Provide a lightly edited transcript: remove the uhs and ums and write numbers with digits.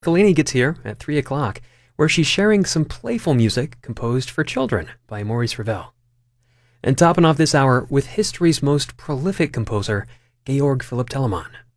Collini gets here at 3 o'clock, where she's sharing some playful music composed for children by Maurice Ravel. And topping off this hour with history's most prolific composer, Georg Philipp Telemann.